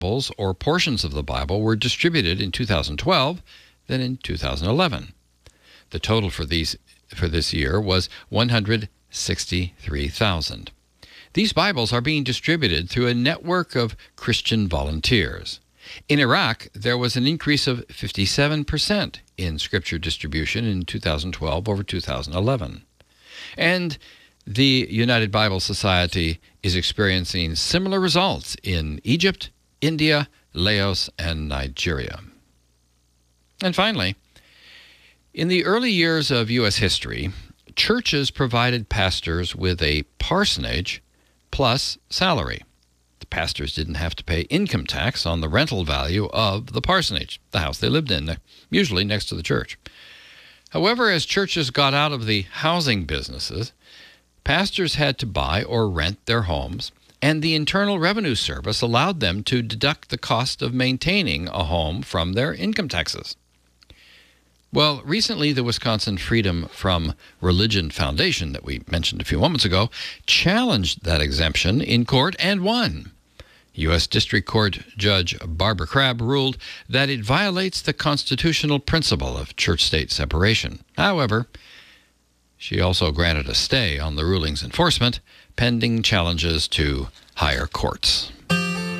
Bibles or portions of the Bible were distributed in 2012 than in 2011. The total for this year was 163,000. These Bibles are being distributed through a network of Christian volunteers. In Iraq, there was an increase of 57% in Scripture distribution in 2012 over 2011. And the United Bible Society is experiencing similar results in Egypt, India, Laos, and Nigeria. And finally, in the early years of U.S. history, churches provided pastors with a parsonage plus salary. The pastors didn't have to pay income tax on the rental value of the parsonage, the house they lived in, usually next to the church. However, as churches got out of the housing businesses, pastors had to buy or rent their homes, and the Internal Revenue Service allowed them to deduct the cost of maintaining a home from their income taxes. Well, recently the Wisconsin Freedom from Religion Foundation that we mentioned a few moments ago challenged that exemption in court and won. U.S. District Court Judge Barbara Crabb ruled that it violates the constitutional principle of church-state separation. However, she also granted a stay on the ruling's enforcement, pending challenges to higher courts.